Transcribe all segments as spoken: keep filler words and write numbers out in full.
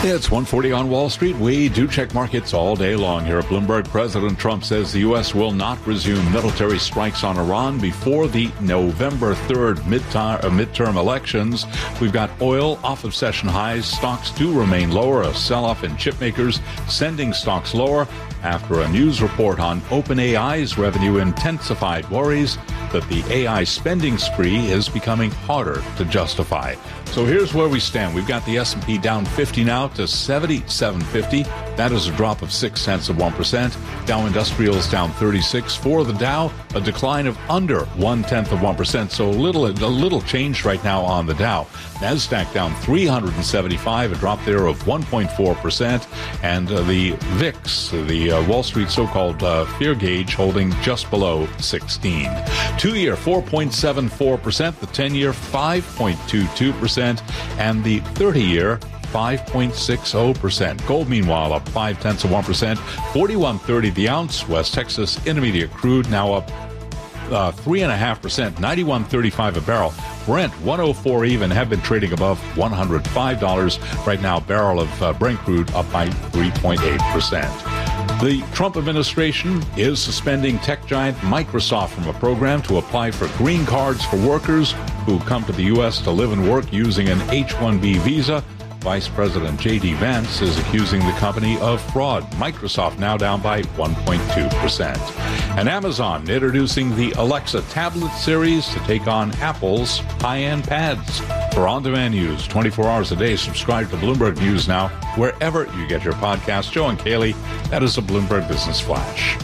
It's one forty on Wall Street. We do check markets all day long here at Bloomberg. President Trump says the U S will not resume military strikes on Iran before the November third midterm, uh, midterm elections. We've got oil off of session highs. Stocks do remain lower. A sell-off in chip makers sending stocks lower after a news report on OpenAI's revenue intensified worries that the A I spending spree is becoming harder to justify. So here's where we stand. We've got the S and P down fifty now to seventy-seven fifty. That is a drop of six tenths of one percent. Dow Industrials down thirty-six. For the Dow, a decline of under one tenth of one percent. So a little, a little change right now on the Dow. NASDAQ down three hundred seventy-five, a drop there of one point four percent. And uh, the V I X, the uh, Wall Street so-called uh, fear gauge, holding just below sixteen. Two-year, four point seven four percent. The ten-year, five point two two percent. And the thirty-year, five point six zero percent. Gold, meanwhile, up five tenths of one percent. forty-one thirty the ounce. West Texas Intermediate crude now up uh, three point five percent. ninety-one thirty-five a barrel. Brent, one oh four even, have been trading above one hundred five dollars. Right now, barrel of uh, Brent crude up by three point eight percent. The Trump administration is suspending tech giant Microsoft from a program to apply for green cards for workers who come to the U S to live and work using an H one B visa. Vice President J D Vance is accusing the company of fraud. Microsoft now down by one point two percent. And Amazon introducing the Alexa tablet series to take on Apple's high-end pads. For on-demand news twenty-four hours a day, subscribe to Bloomberg News now, wherever you get your podcast. Joe and Kaylee, that is a Bloomberg Business Flash.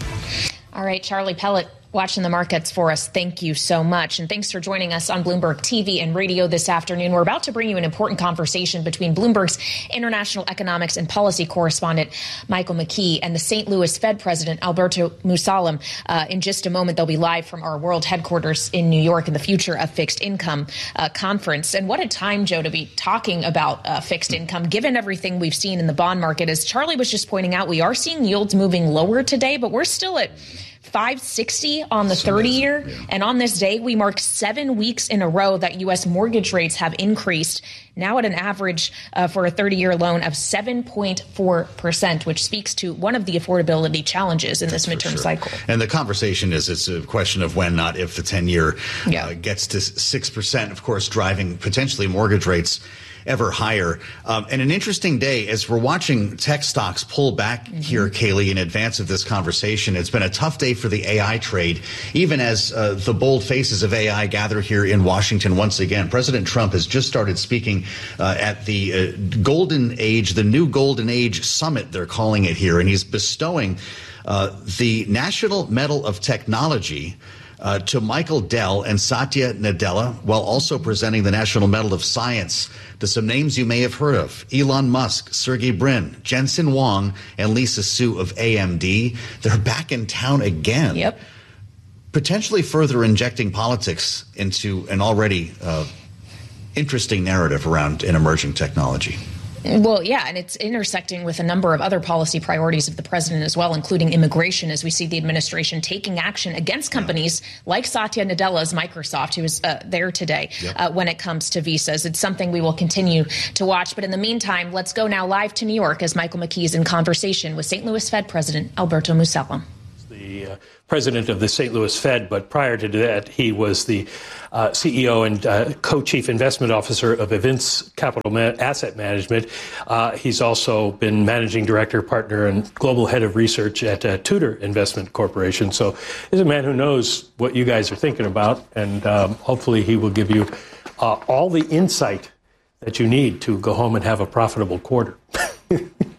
All right, Charlie Pellet, watching the markets for us. Thank you so much. And thanks for joining us on Bloomberg T V and radio this afternoon. We're about to bring you an important conversation between Bloomberg's international economics and policy correspondent, Michael McKee, and the Saint Louis Fed President, Alberto Musalem. Uh, in just a moment, they'll be live from our world headquarters in New York in the Future of Fixed Income uh, conference. And what a time, Joe, to be talking about uh, fixed income, given everything we've seen in the bond market. As Charlie was just pointing out, we are seeing yields moving lower today, but we're still at five sixty on the thirty-year. Yeah. And on this day, we mark seven weeks in a row that U S mortgage rates have increased, now at an average uh, for a thirty-year loan of seven point four percent, which speaks to one of the affordability challenges in this midterm sure. cycle. And the conversation is it's a question of when, not if, the ten-year yeah. uh, gets to six percent, of course, driving potentially mortgage rates ever higher. Um, and an interesting day as we're watching tech stocks pull back mm-hmm. here, Kaylee, in advance of this conversation. It's been a tough day for the A I trade, even as uh, the bold faces of A I gather here in Washington once again. President Trump has just started speaking uh, at the uh, Golden Age, the new Golden Age Summit, they're calling it here, and he's bestowing uh, the National Medal of Technology Uh, to Michael Dell and Satya Nadella, while also presenting the National Medal of Science to some names you may have heard of: Elon Musk, Sergey Brin, Jensen Huang, and Lisa Su of A M D. They're back in town again. Yep. Potentially further injecting politics into an already uh, interesting narrative around an emerging technology. Well, yeah, and it's intersecting with a number of other policy priorities of the president as well, including immigration, as we see the administration taking action against companies yeah. like Satya Nadella's Microsoft, who is uh, there today yep. uh, when it comes to visas. It's something we will continue to watch. But in the meantime, let's go now live to New York as Michael McKee is in conversation with Saint Louis Fed President Alberto Musalem. The uh, president of the Saint Louis Fed, but prior to that, he was the uh, C E O and uh, co-chief investment officer of Events Capital Ma- Asset Management. Uh, he's also been managing director, partner, and global head of research at uh, Tudor Investment Corporation. So he's a man who knows what you guys are thinking about, and um, hopefully he will give you uh, all the insight that you need to go home and have a profitable quarter. uh,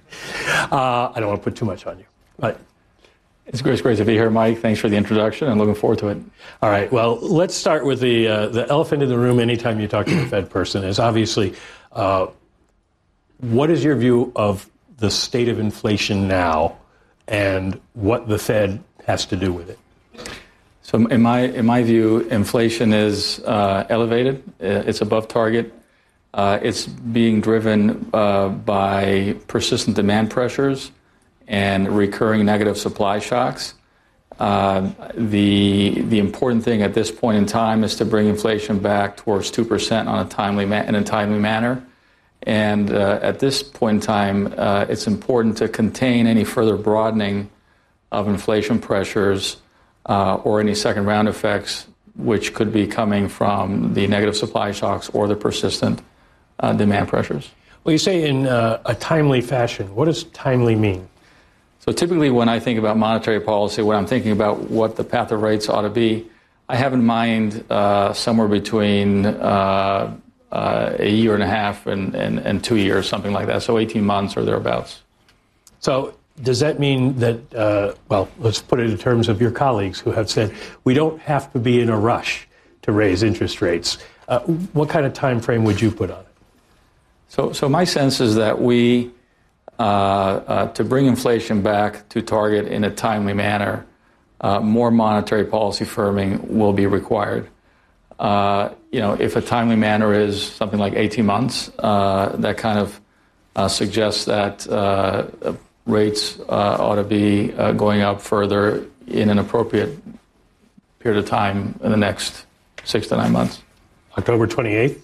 I don't want to put too much on you, but It's great, it's great to be here, Mike. Thanks for the introduction. I'm looking forward to it. All right. Well, let's start with the uh, the elephant in the room anytime you talk to a Fed person is obviously uh, what is your view of the state of inflation now and what the Fed has to do with it? So in my in my view, inflation is uh, elevated. It's above target. Uh, it's being driven uh, by persistent demand pressures and recurring negative supply shocks. Uh, the the important thing at this point in time is to bring inflation back towards two percent on a timely ma- in a timely manner, And uh, at this point in time, uh, it's important to contain any further broadening of inflation pressures uh, or any second round effects, which could be coming from the negative supply shocks or the persistent uh, demand pressures. Well, you say in uh, a timely fashion. What does timely mean? So typically when I think about monetary policy, when I'm thinking about what the path of rates ought to be, I have in mind uh, somewhere between uh, uh, a year and a half and, and, and two years, something like that, so eighteen months or thereabouts. So does that mean that, uh, well, let's put it in terms of your colleagues who have said we don't have to be in a rush to raise interest rates. Uh, what kind of time frame would you put on it? So, so my sense is that we, uh, uh, to bring inflation back to target in a timely manner, uh, more monetary policy firming will be required. Uh, you know, if a timely manner is something like eighteen months, uh, that kind of uh, suggests that uh, rates uh, ought to be uh, going up further in an appropriate period of time in the next six to nine months. October twenty-eighth?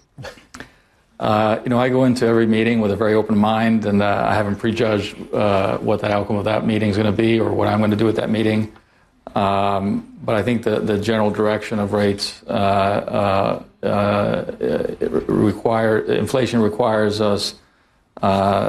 Uh, you know, I go into every meeting with a very open mind, and uh, I haven't prejudged uh, what the outcome of that meeting is going to be or what I'm going to do at that meeting. Um, but I think the, the general direction of rates uh, uh, uh, require inflation requires us uh,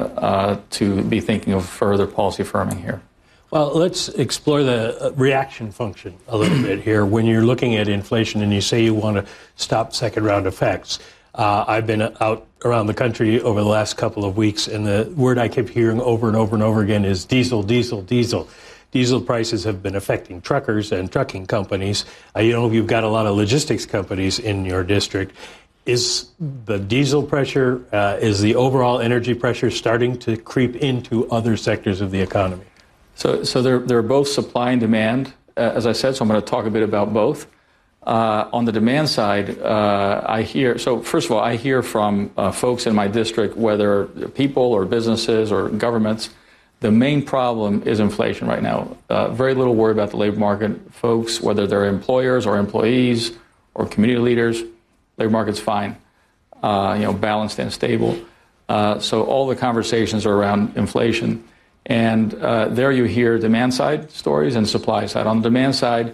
uh, to be thinking of further policy firming here. Well, let's explore the reaction function a little bit here. When you're looking at inflation and you say you want to stop second round effects, uh, I've been out around the country over the last couple of weeks, and the word I kept hearing over and over and over again is diesel, diesel, diesel. Diesel prices have been affecting truckers and trucking companies. Uh, you know, you've got a lot of logistics companies in your district. Is the diesel pressure, uh, is the overall energy pressure starting to creep into other sectors of the economy? So, so they're, they're both supply and demand, uh, as I said, so I'm going to talk a bit about both. Uh, on the demand side, uh, I hear, so first of all, I hear from uh, folks in my district, whether people or businesses or governments, the main problem is inflation right now. Uh, very little worry about the labor market. Folks, whether they're employers or employees or community leaders, labor market's fine, uh, you know, balanced and stable. Uh, so all the conversations are around inflation. And uh, there you hear demand side stories and supply side. On the demand side,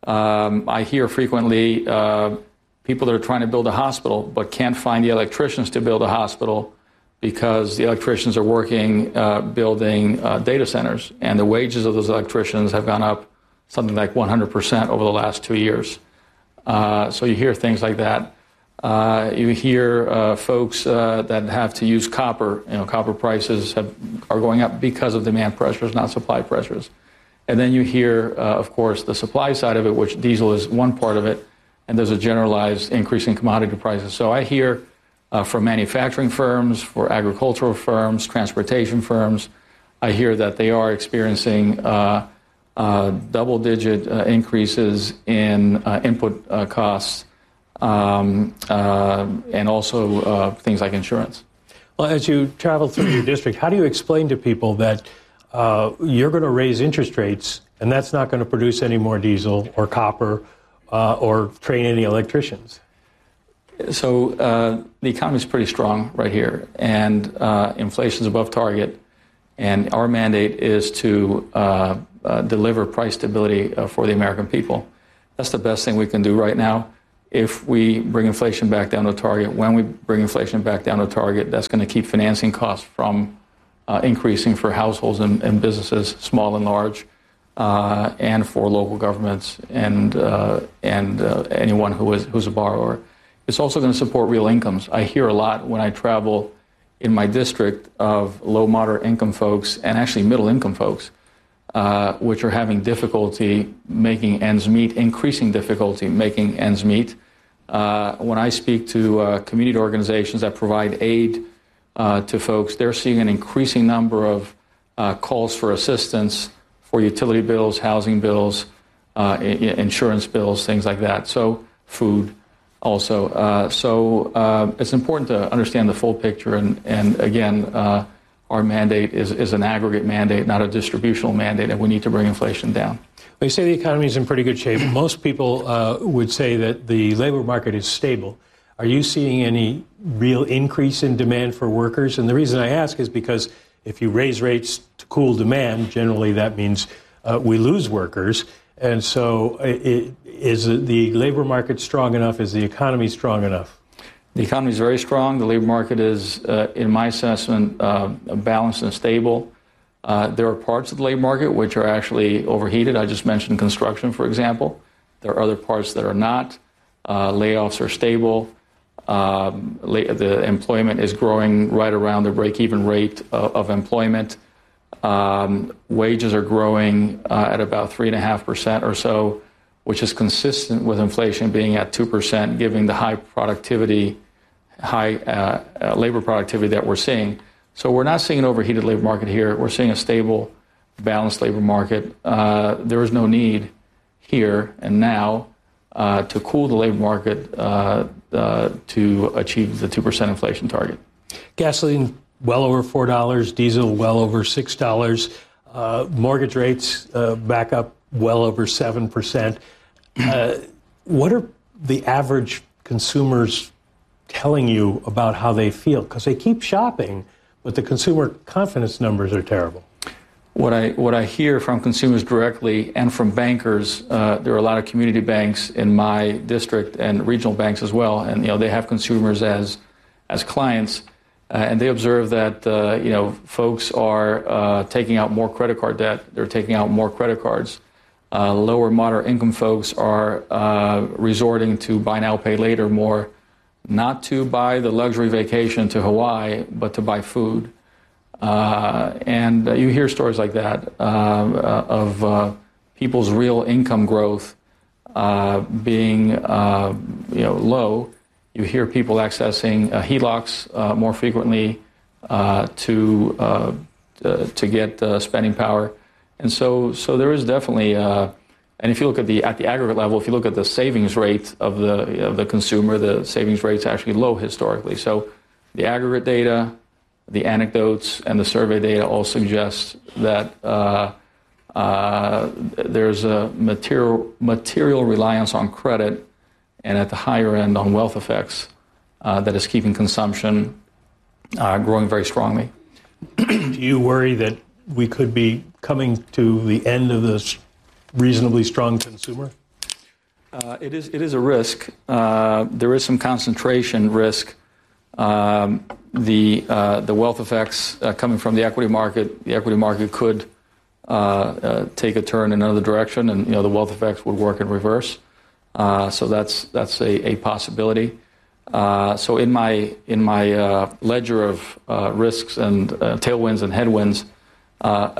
um, I hear frequently uh, people that are trying to build a hospital but can't find the electricians to build a hospital because the electricians are working uh, building uh, data centers, and the wages of those electricians have gone up something like one hundred percent over the last two years. Uh, so you hear things like that. Uh, you hear uh, folks uh, that have to use copper. You know, copper prices have, are going up because of demand pressures, not supply pressures. And then you hear, uh, of course, the supply side of it, which diesel is one part of it, and there's a generalized increase in commodity prices. So I hear uh, from manufacturing firms, for agricultural firms, transportation firms, I hear that they are experiencing uh, uh, double-digit uh, increases in uh, input uh, costs. Um, uh, and also uh, things like insurance. Well, as you travel through your district, how do you explain to people that uh, you're going to raise interest rates and that's not going to produce any more diesel or copper uh, or train any electricians? So uh, the economy is pretty strong right here, and uh, inflation is above target, and our mandate is to uh, uh, deliver price stability uh, for the American people. That's the best thing we can do right now. If we bring inflation back down to target, when we bring inflation back down to target, that's going to keep financing costs from uh, increasing for households and, and businesses, small and large, uh, and for local governments and uh, and uh, anyone who is who's a borrower. It's also going to support real incomes. I hear a lot when I travel in my district of low, moderate income folks and actually middle income folks, Uh, which are having difficulty making ends meet, increasing difficulty making ends meet. Uh, when I speak to uh, community organizations that provide aid uh, to folks, they're seeing an increasing number of uh, calls for assistance for utility bills, housing bills, uh, I- insurance bills, things like that. So food also. Uh, so uh, it's important to understand the full picture. And, and again, uh, our mandate is, is an aggregate mandate, not a distributional mandate, and we need to bring inflation down. Well, you say the economy is in pretty good shape. Most people uh, would say that the labor market is stable. Are you seeing any real increase in demand for workers? And the reason I ask is because if you raise rates to cool demand, generally that means uh, we lose workers. And so it, is the labor market strong enough? Is the economy strong enough? The economy is very strong. The labor market is, uh, in my assessment, uh, balanced and stable. Uh, there are parts of the labor market which are actually overheated. I just mentioned construction, for example. There are other parts that are not. Uh, layoffs are stable. Um, la- the employment is growing right around the break-even rate of, of employment. Um, wages are growing uh, at about three point five percent or so, which is consistent with inflation being at two percent, giving the high productivity, high uh, uh, labor productivity that we're seeing. So we're not seeing an overheated labor market here. We're seeing a stable, balanced labor market. Uh, there is no need here and now uh, to cool the labor market uh, uh, to achieve the two percent inflation target. Gasoline well over four dollars, diesel well over six dollars, uh, mortgage rates uh, back up well over seven percent. Uh, what are the average consumers telling you about how they feel? Because they keep shopping, but the consumer confidence numbers are terrible. What I what I hear from consumers directly and from bankers, uh, there are a lot of community banks in my district and regional banks as well, and you know they have consumers as as clients, uh, and they observe that uh, you know folks are uh, taking out more credit card debt. They're taking out more credit cards. Uh, lower moderate income folks are uh, resorting to buy now, pay later more, not to buy the luxury vacation to Hawaii, but to buy food. Uh, and uh, you hear stories like that uh, uh, of uh, people's real income growth uh, being uh, you know low. You hear people accessing uh, H E L O Cs uh, more frequently uh, to uh, to, to get uh, spending power. And so, so there is definitely, uh, and if you look at the at the aggregate level, if you look at the savings rate of the of the consumer, the savings rate's actually low historically. So, the aggregate data, the anecdotes, and the survey data all suggest that uh, uh, there's a material material reliance on credit, and at the higher end on wealth effects, uh, that is keeping consumption uh, growing very strongly. Do you worry that we could be coming to the end of this reasonably strong consumer? Uh, it is it is a risk. Uh, there is some concentration risk. Um, the uh, the wealth effects uh, coming from the equity market, the equity market could uh, uh, take a turn in another direction, and you know the wealth effects would work in reverse. Uh, so that's that's a, a possibility. Uh, so in my in my uh, ledger of uh, risks and uh, tailwinds and headwinds. Uh,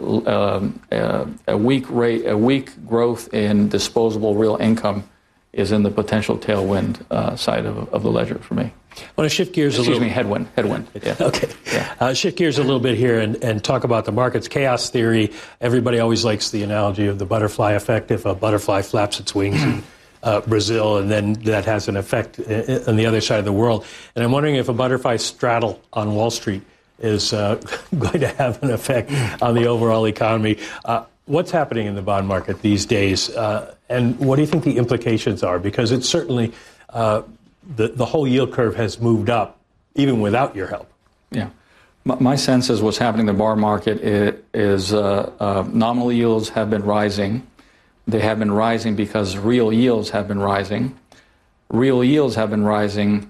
uh, uh, a weak rate, a weak growth in disposable real income is in the potential tailwind uh, side of, of the ledger for me. I want to shift gears Excuse a little. me, headwind. Headwind. Yeah. Okay. Yeah. Uh, shift gears a little bit here and, and talk about the markets. Chaos theory. Everybody always likes the analogy of the butterfly effect. If a butterfly flaps its wings in uh, Brazil, and then that has an effect on the other side of the world. And I'm wondering if a butterfly straddle on Wall Street is uh, going to have an effect on the overall economy. Uh, what's happening in the bond market these days, uh, and what do you think the implications are? Because it's certainly uh, the the whole yield curve has moved up, even without your help. Yeah, my, my sense is what's happening in the bond market is, is uh, uh, nominal yields have been rising. They have been rising because real yields have been rising. Real yields have been rising.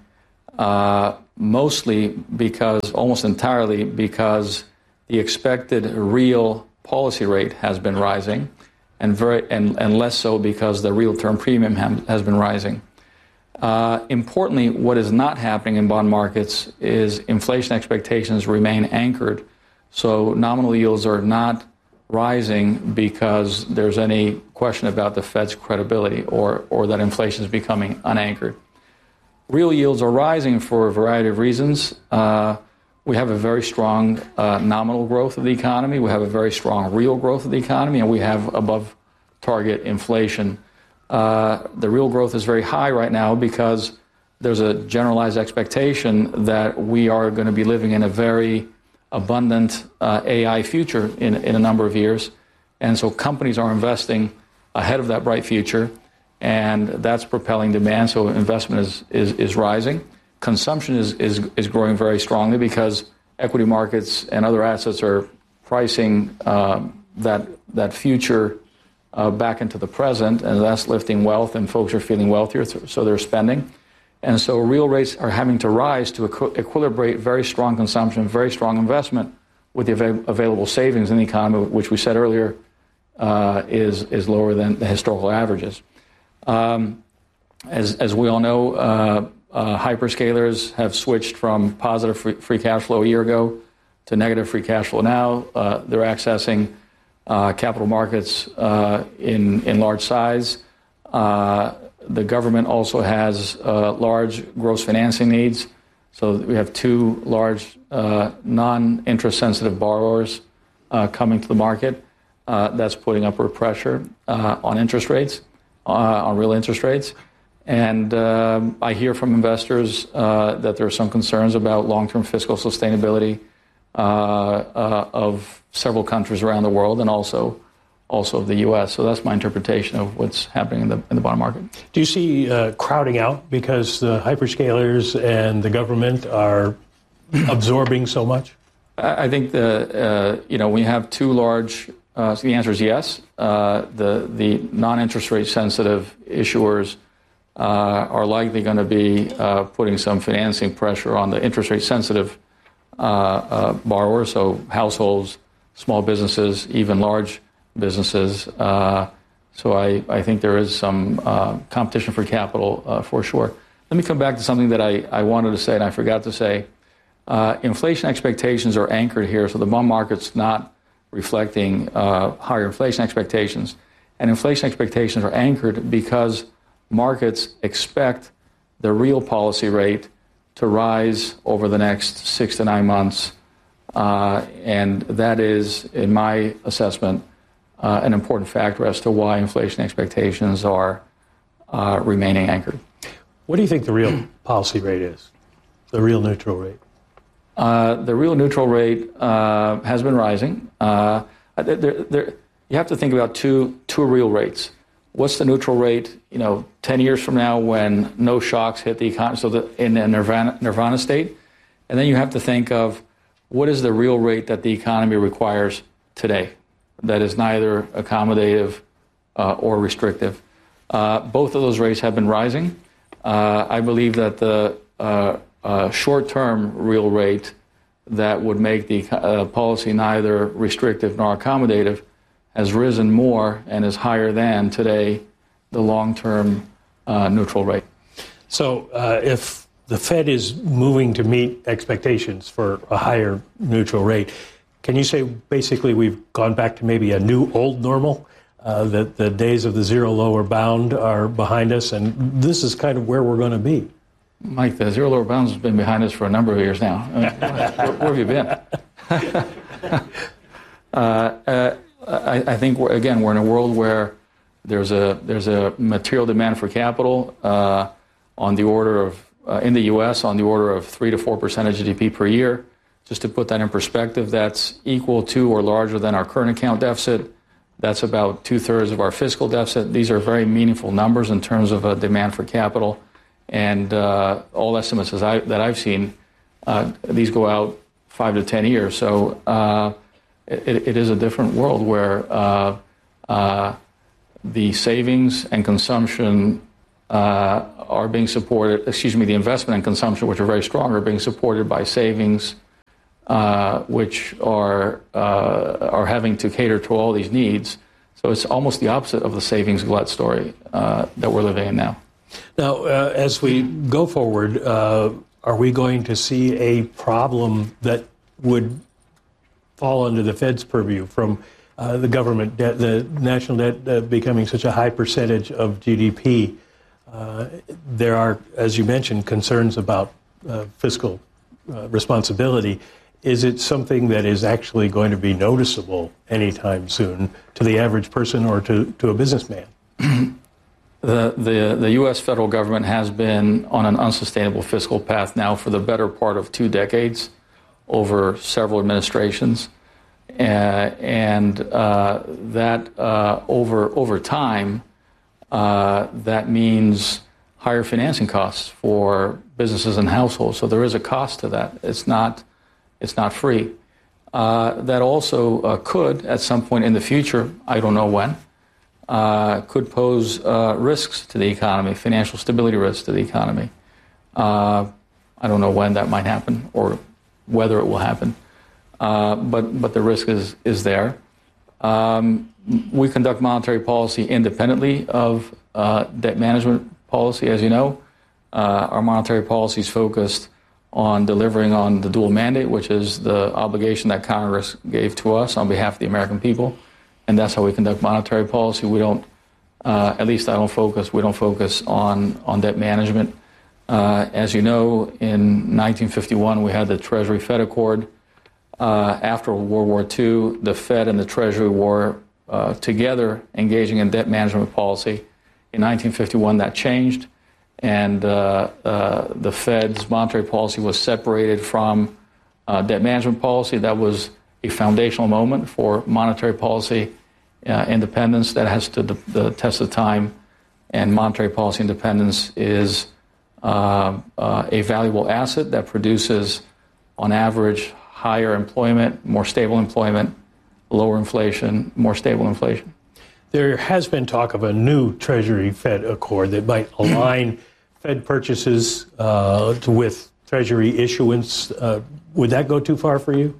Uh, mostly because, almost entirely because the expected real policy rate has been rising, and very and, and less so because the real term premium ha- has been rising. Uh, importantly, what is not happening in bond markets is inflation expectations remain anchored. So nominal yields are not rising because there's any question about the Fed's credibility or, or that inflation is becoming unanchored. Real yields are rising for a variety of reasons. Uh, we have a very strong uh, nominal growth of the economy. We have a very strong real growth of the economy, and we have above target inflation. Uh, the real growth is very high right now because there's a generalized expectation that we are going to be living in a very abundant uh, A I future in, in a number of years. And so companies are investing ahead of that bright future. and that's propelling demand. So investment is is, is rising. Consumption is, is is growing very strongly because equity markets and other assets are pricing uh, that that future uh, back into the present, and that's lifting wealth, and folks are feeling wealthier, so they're spending. And so real rates are having to rise to equi- equilibrate very strong consumption, very strong investment with the av- available savings in the economy, which we said earlier uh, is is lower than the historical averages. Um, as as we all know, uh, uh, hyperscalers have switched from positive free, free cash flow a year ago to negative free cash flow now. Uh, they're accessing uh, capital markets uh, in in large size. Uh, The government also has uh, large gross financing needs. So we have two large uh, non-interest sensitive borrowers uh, coming to the market. Uh, that's putting upward pressure uh, on interest rates, uh, on real interest rates. And uh, I hear from investors uh, that there are some concerns about long-term fiscal sustainability uh, uh, of several countries around the world, and also also of the U S. So that's my interpretation of what's happening in the in the bond market. Do you see uh, crowding out because the hyperscalers and the government are absorbing so much? I think the uh, you know we have two large. Uh, so the answer is yes. Uh, the the non-interest rate sensitive issuers uh, are likely going to be uh, putting some financing pressure on the interest rate sensitive uh, uh, borrowers, so households, small businesses, even large businesses. Uh, so I, I think there is some uh, competition for capital uh, for sure. Let me come back to something that I, I wanted to say and I forgot to say. Uh, inflation expectations are anchored here, so the bond market's not reflecting uh, higher inflation expectations. And inflation expectations are anchored because markets expect the real policy rate to rise over the next six to nine months. Uh, and that is, in my assessment, Uh, an important factor as to why inflation expectations are uh, remaining anchored. What do you think the real policy rate is, the real neutral rate? Uh, the real neutral rate uh, has been rising. Uh, there, there, you have to think about two two real rates. What's the neutral rate, you know, ten years from now when no shocks hit the economy, so the, in a nirvana, nirvana state? And then you have to think of what is the real rate that the economy requires today, that is neither accommodative uh, or restrictive. Uh, both of those rates have been rising. Uh, I believe that the uh, uh, short-term real rate that would make the uh, policy neither restrictive nor accommodative has risen more and is higher than today the long-term uh, neutral rate. So uh, if the Fed is moving to meet expectations for a higher neutral rate, can you say basically we've gone back to maybe a new old normal, uh, that the days of the zero lower bound are behind us, and this is kind of where we're going to be? Mike, the zero lower bound has been behind us for a number of years now. Uh, where, where have you been? uh, uh, I, I think, we're, again, we're in a world where there's a there's a material demand for capital uh, on the order of, uh, in the U S, on the order of three to four percent of G D P per year. Just to put that in perspective, that's equal to or larger than our current account deficit. That's about two-thirds of our fiscal deficit. These are very meaningful numbers in terms of a demand for capital. And uh, all estimates as I, that I've seen, uh, these go out five to ten years. So uh, it, it is a different world where uh, uh, the savings and consumption uh, are being supported, excuse me, the investment and consumption, which are very strong, are being supported by savings, Uh, which are uh, are having to cater to all these needs. So it's almost the opposite of the savings glut story uh, that we're living in now. Now, uh, as we go forward, uh, are we going to see a problem that would fall under the Fed's purview from uh, the government debt, the national debt uh, becoming such a high percentage of G D P? Uh, there are, as you mentioned, concerns about uh, fiscal uh, responsibility. Is it something that is actually going to be noticeable anytime soon to the average person or to, to a businessman? the, the, the U S federal government has been on an unsustainable fiscal path now for the better part of two decades, over several administrations. Uh, and uh, that uh, over, over time uh, that means higher financing costs for businesses and households. So there is a cost to that. It's not, it's not free. Uh, that also uh, could, at some point in the future, I don't know when, uh, could pose uh, risks to the economy, financial stability risks to the economy. Uh, I don't know when that might happen or whether it will happen, uh, but but the risk is is there. Um, we conduct monetary policy independently of uh, debt management policy, as you know. Uh, our monetary policy is focused on delivering on the dual mandate, which is the obligation that Congress gave to us on behalf of the American people, and that's how we conduct monetary policy. We don't, uh, at least I don't focus. We don't focus on on debt management. Uh, as you know, in nineteen fifty-one, we had the Treasury-Fed Accord. Uh, after World War Two, the Fed and the Treasury were uh, together engaging in debt management policy. In nineteen fifty-one, that changed, and uh, uh, the Fed's monetary policy was separated from uh, debt management policy. That was a foundational moment for monetary policy uh, independence that has stood the, the test of time, and monetary policy independence is Uh, uh, a valuable asset that produces, on average, higher employment, more stable employment, lower inflation, more stable inflation. There has been talk of a new Treasury-Fed Accord that might align Fed purchases uh, to, with Treasury issuance. Uh, would that go too far for you?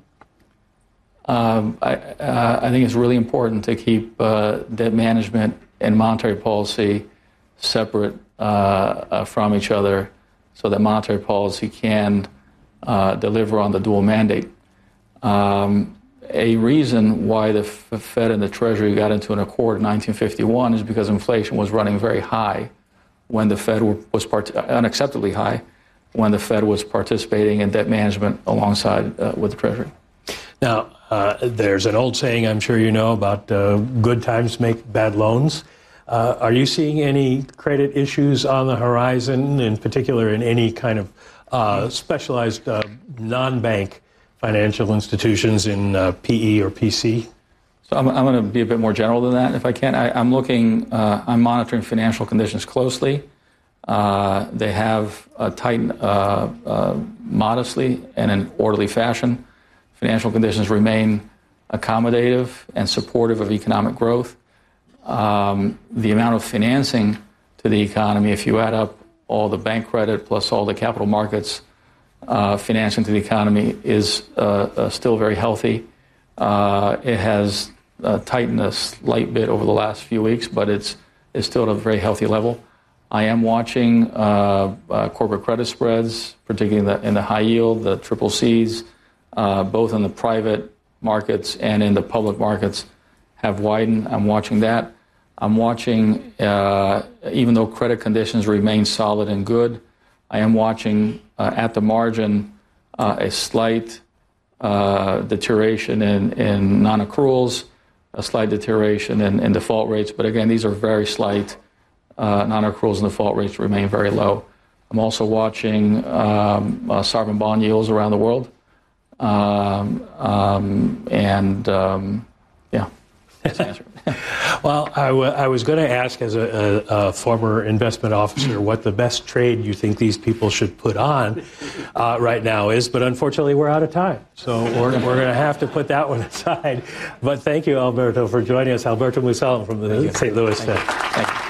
Um, I, uh, I think it's really important to keep uh, debt management and monetary policy separate Uh, uh, from each other, so that monetary policy can uh, deliver on the dual mandate. Um, a reason why the F- Fed and the Treasury got into an accord in nineteen fifty-one is because inflation was running very high when the Fed was part- unacceptably high when the Fed was participating in debt management alongside uh, with the Treasury. Now, uh, there's an old saying I'm sure you know about uh, good times make bad loans. Uh, are you seeing any credit issues on the horizon, in particular in any kind of uh, specialized uh, non-bank financial institutions in uh, P E or P C? So I'm, I'm going to be a bit more general than that, if I can. I, I'm looking, uh, I'm monitoring financial conditions closely. Uh, they have uh, tightened uh, uh, modestly and in orderly fashion. Financial conditions remain accommodative and supportive of economic growth. Um, the amount of financing to the economy, if you add up all the bank credit plus all the capital markets uh, financing to the economy, is uh, uh, still very healthy. Uh, it has uh, tightened a slight bit over the last few weeks, but it's, it's still at a very healthy level. I am watching uh, uh, corporate credit spreads, particularly in the, in the high yield, the triple Cs, uh, both in the private markets and in the public markets, have widened. I'm watching that. I'm watching, uh, even though credit conditions remain solid and good, I am watching uh, at the margin uh, a slight uh, deterioration in, in non-accruals, a slight deterioration in, in default rates. But again, these are very slight. Uh, non-accruals and default rates remain very low. I'm also watching um, uh, sovereign bond yields around the world. Um, um, and um, yeah. Well, I, w- I was going to ask, as a, a, a former investment officer, what the best trade you think these people should put on uh, right now is, but unfortunately we're out of time. So we're, we're going to have to put that one aside. But thank you, Alberto, for joining us. Alberto Musalem from the Saint Louis Fed. Thank you.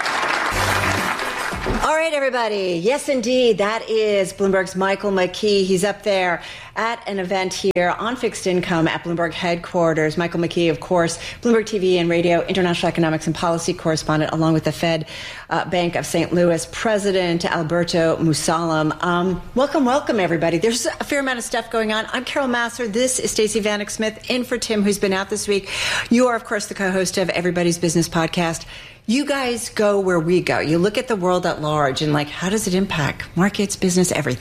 All right, everybody. Yes, indeed. That is Bloomberg's Michael McKee. He's up there at an event here on fixed income at Bloomberg headquarters. Michael McKee, of course, Bloomberg T V and radio, international economics and policy correspondent, along with the Fed uh, Bank of Saint Louis president, Alberto Musalem. Um, welcome, welcome, everybody. There's a fair amount of stuff going on. I'm Carol Massar. This is Stacey Vanek Smith, in for Tim, who's been out this week. You are, of course, the co-host of Everybody's Business podcast. You guys go where we go. You look at the world at large and, like, how does it impact markets, business, everything?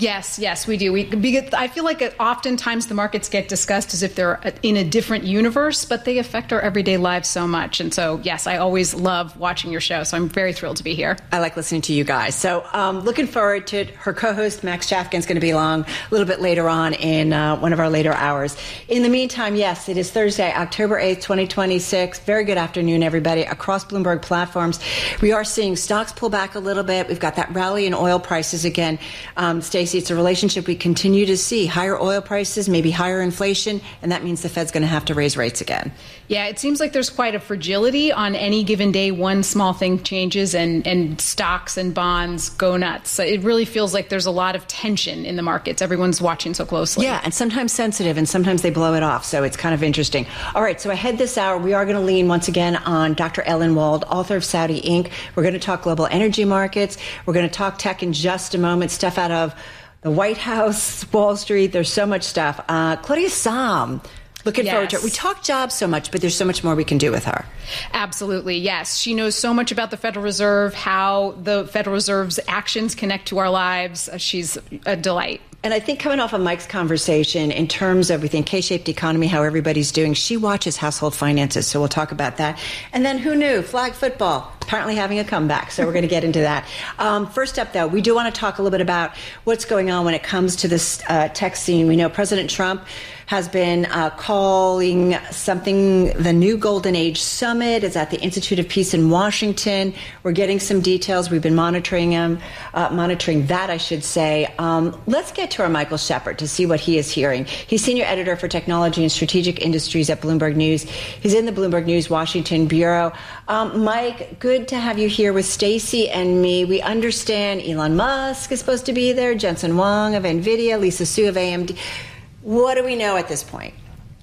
Yes, yes, we do. We, because I feel like oftentimes the markets get discussed as if they're in a different universe, but they affect our everyday lives so much. And so, yes, I always love watching your show, so I'm very thrilled to be here. I like listening to you guys. So um, looking forward to it. Her co-host, Max Chafkin, is going to be along a little bit later on in uh, one of our later hours. In the meantime, yes, it is Thursday, October eighth, twenty twenty-six. Very good afternoon, everybody. Across Bloomberg platforms, we are seeing stocks pull back a little bit. We've got that rally in oil prices again. Um, Stacey, it's a relationship we continue to see. Higher oil prices, maybe higher inflation, and that means the Fed's going to have to raise rates again. Yeah, it seems like there's quite a fragility on any given day. One small thing changes and, and stocks and bonds go nuts. So it really feels like there's a lot of tension in the markets. Everyone's watching so closely. Yeah, and sometimes sensitive, and sometimes they blow it off. So it's kind of interesting. All right, so ahead this hour, we are going to lean once again on Doctor Ellen Wald, author of Saudi Incorporated. We're going to talk global energy markets. We're going to talk tech in just a moment, stuff out of the White House, Wall Street. There's so much stuff. Uh, Claudia Sahm. Looking yes. forward to it. We talk jobs so much, but there's so much more we can do with her. Absolutely, yes. She knows so much about the Federal Reserve, how the Federal Reserve's actions connect to our lives. She's a delight. And I think coming off of Mike's conversation in terms of, we think, K-shaped economy, how everybody's doing, she watches household finances, so we'll talk about that. And then who knew? Flag football, apparently having a comeback, so we're going to get into that. Um, first up, though, we do want to talk a little bit about what's going on when it comes to this uh, tech scene. We know President Trump has been uh, calling something the new Golden Age Summit. It's at the Institute of Peace in Washington. We're getting some details. We've been monitoring them, uh, monitoring that, I should say. Um, let's get to our Michael Shepard to see what he is hearing. He's senior editor for technology and strategic industries at Bloomberg News. He's in the Bloomberg News Washington bureau. Um, Mike, good to have you here with Stacey and me. We understand Elon Musk is supposed to be there, Jensen Huang of NVIDIA, Lisa Su of A M D. What do we know at this point?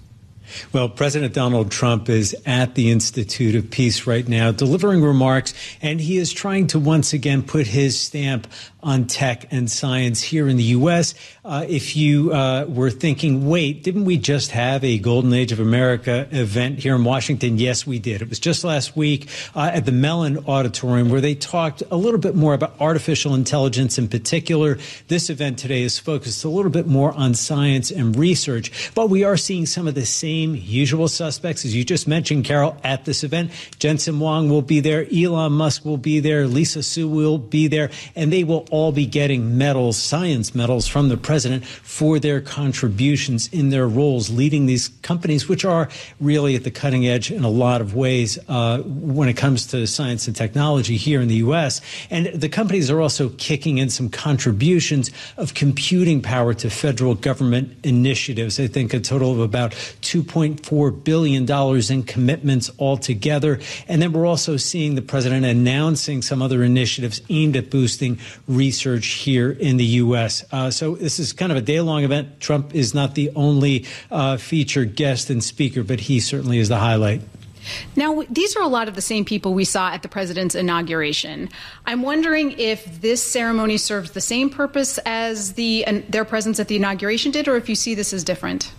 Well, President Donald Trump is at the Institute of Peace right now, delivering remarks, and he is trying to once again put his stamp on tech and science here in the U S. Uh, if you uh, were thinking, wait, didn't we just have a Golden Age of America event here in Washington? Yes, we did. It was just last week uh, at the Mellon Auditorium, where they talked a little bit more about artificial intelligence in particular. This event today is focused a little bit more on science and research, but we are seeing some of the same usual suspects, as you just mentioned, Carol, at this event. Jensen Huang will be there. Elon Musk will be there. Lisa Su will be there, and they will all be getting medals, science medals, from the president for their contributions in their roles leading these companies, which are really at the cutting edge in a lot of ways uh, when it comes to science and technology here in the U S. And the companies are also kicking in some contributions of computing power to federal government initiatives. I think a total of about two point four billion dollars in commitments altogether. And then we're also seeing the president announcing some other initiatives aimed at boosting research here in the U S. Uh, so this is kind of a day-long event. Trump is not the only uh, featured guest and speaker, but he certainly is the highlight. Now, these are a lot of the same people we saw at the president's inauguration. I'm wondering if this ceremony serves the same purpose as the uh, their presence at the inauguration did, or if you see this as different.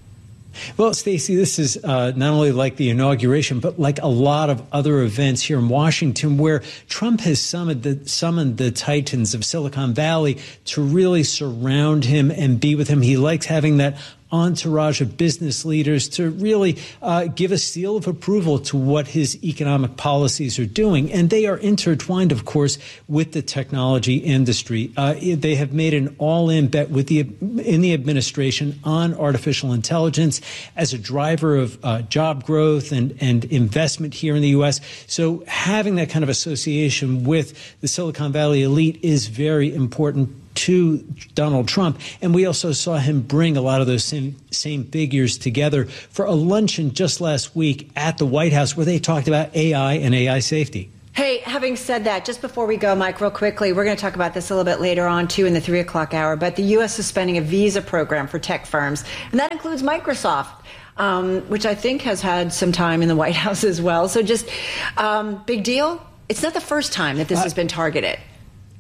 Well, Stacey, this is uh, not only like the inauguration, but like a lot of other events here in Washington, where Trump has summoned the, summoned the titans of Silicon Valley to really surround him and be with him. He likes having that entourage of business leaders to really uh, give a seal of approval to what his economic policies are doing. And they are intertwined, of course, with the technology industry. Uh, they have made an all-in bet with the in the administration on artificial intelligence as a driver of uh, job growth and, and investment here in the U S. So having that kind of association with the Silicon Valley elite is very important to Donald Trump. And we also saw him bring a lot of those same, same figures together for a luncheon just last week at the White House, where they talked about A I and A I safety. Hey, having said that, just before we go, Mike, real quickly, we're going to talk about this a little bit later on, too, in the three o'clock hour. But the U S is spending a visa program for tech firms, and that includes Microsoft, um, which I think has had some time in the White House as well. So just um, big deal. It's not the first time that this uh, has been targeted.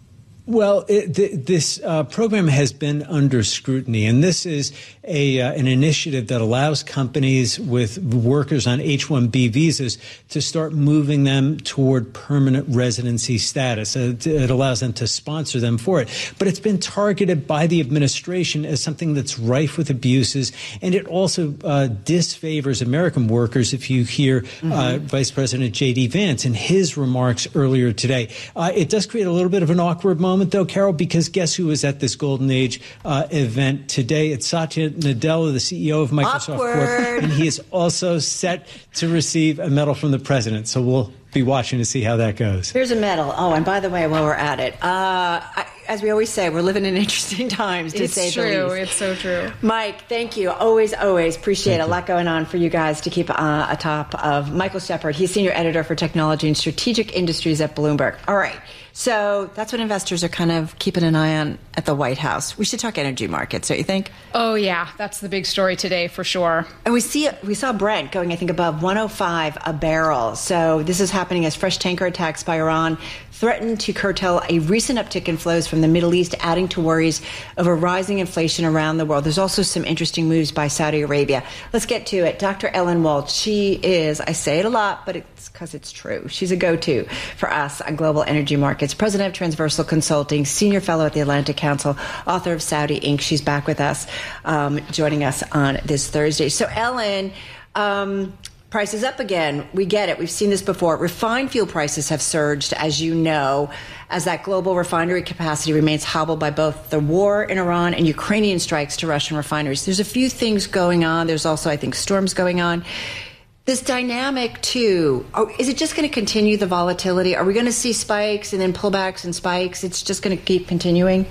Well, it, th- this uh, program has been under scrutiny, and this is a uh, an initiative that allows companies with workers on H one B visas to start moving them toward permanent residency status. It, it allows them to sponsor them for it. But it's been targeted by the administration as something that's rife with abuses, and it also uh, disfavors American workers, if you hear mm-hmm. uh, Vice President J D. Vance in his remarks earlier today. Uh, it does create a little bit of an awkward moment, though, Carol, because guess who was at this Golden Age uh, event today? It's Satya Nadella, the C E O of Microsoft Corp, and he is also set to receive a medal from the president. So we'll be watching to see how that goes. Here's a medal. Oh, and by the way, while we're at it, uh, I, as we always say, we're living in interesting times, to it's say true. the least. It's so true. Mike, thank you. Always, always appreciate thank a you. lot going on for you guys to keep uh, atop of. Michael Shepard, he's Senior Editor for Technology and Strategic Industries at Bloomberg. All right. So that's what investors are kind of keeping an eye on at the White House. We should talk energy markets, don't you think? Oh, yeah. That's the big story today for sure. And we see we saw Brent going, I think, above one oh five a barrel. So this is happening as fresh tanker attacks by Iran threaten to curtail a recent uptick in flows from the Middle East, adding to worries over rising inflation around the world. There's also some interesting moves by Saudi Arabia. Let's get to it. Doctor Ellen Wald, she is, I say it a lot, but it's because it's true. She's a go-to for us on global energy markets. President of Transversal Consulting, Senior Fellow at the Atlantic Council, author of Saudi Incorporated. She's back with us, um, joining us on this Thursday. So, Ellen, um, prices up again. We get it. We've seen this before. Refined fuel prices have surged, as you know, as that global refinery capacity remains hobbled by both the war in Iran and Ukrainian strikes to Russian refineries. There's a few things going on. There's also, I think, storms going on. This dynamic, too, oh, is it just going to continue, the volatility? Are we going to see spikes and then pullbacks and spikes? It's just going to keep continuing?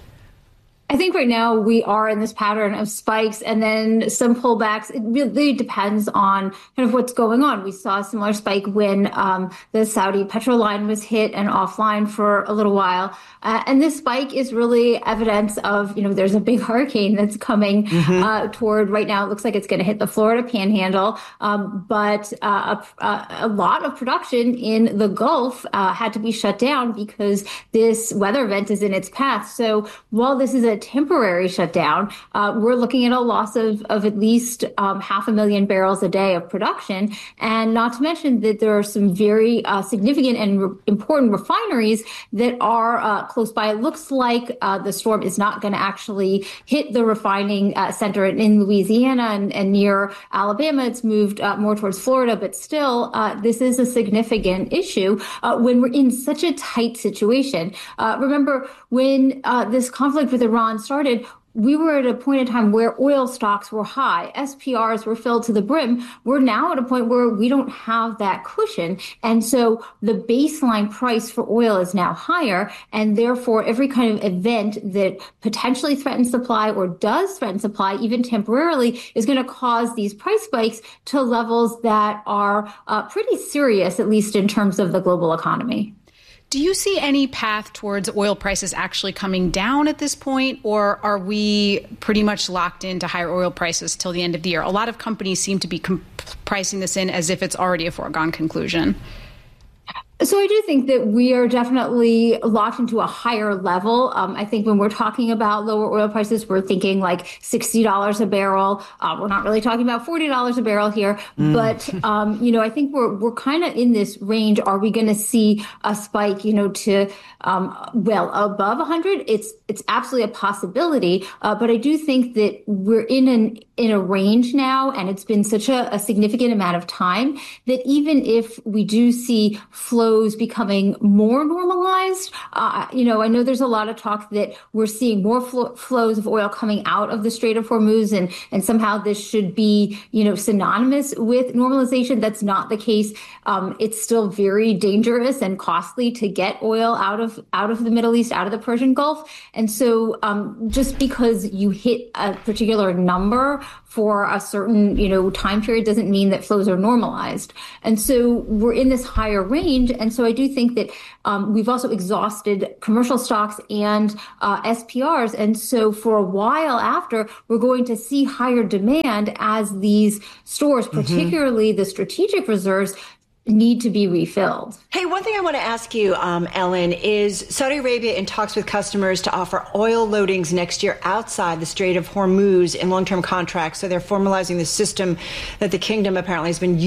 I think right now we are in this pattern of spikes and then some pullbacks. It really depends on kind of what's going on. We saw a similar spike when um, the Saudi petrol line was hit and offline for a little while. Uh, and this spike is really evidence of, you know, there's a big hurricane that's coming mm-hmm. uh, toward right now. It looks like it's going to hit the Florida Panhandle. Um, but uh, a, a lot of production in the Gulf uh, had to be shut down because this weather event is in its path. So while this is a temporary shutdown, uh, we're looking at a loss of, of at least um, half a million barrels a day of production. And not to mention that there are some very uh, significant and re- important refineries that are uh, close by. It looks like uh, the storm is not going to actually hit the refining uh, center in Louisiana and, and near Alabama. It's moved uh, more towards Florida, but still, uh, this is a significant issue uh, when we're in such a tight situation. Uh, remember, when uh, this conflict with Iran started, we were at a point in time where oil stocks were high. S P Rs were filled to the brim. We're now at a point where we don't have that cushion. And so the baseline price for oil is now higher. And therefore, every kind of event that potentially threatens supply or does threaten supply, even temporarily, is going to cause these price spikes to levels that are uh, pretty serious, at least in terms of the global economy. Do you see any path towards oil prices actually coming down at this point, or are we pretty much locked into higher oil prices till the end of the year? A lot of companies seem to be comp- pricing this in as if it's already a foregone conclusion. So I do think that we are definitely locked into a higher level. Um, I think when we're talking about lower oil prices, we're thinking like sixty dollars a barrel. Uh, we're not really talking about forty dollars a barrel here. Mm. But, um, you know, I think we're we're kind of in this range. Are we going to see a spike, you know, to, um, well, above one hundred? It's it's absolutely a possibility. Uh, but I do think that we're in an in a range now, and it's been such a, a significant amount of time that even if we do see flows becoming more normalized, uh, you know, I know there's a lot of talk that we're seeing more fl- flows of oil coming out of the Strait of Hormuz, and and somehow this should be, you know, synonymous with normalization. That's not the case. Um, it's still very dangerous and costly to get oil out of out of the Middle East, out of the Persian Gulf, and so um, just because you hit a particular number for a certain, you know, time period doesn't mean that flows are normalized. And so we're in this higher range. And so I do think that um, we've also exhausted commercial stocks and uh, S P Rs. And so for a while after, we're going to see higher demand as these stores, particularly mm-hmm. the strategic reserves, need to be refilled. Hey, one thing I want to ask you, um, Ellen, is Saudi Arabia in talks with customers to offer oil loadings next year outside the Strait of Hormuz in long-term contracts. So they're formalizing the system that the kingdom apparently has been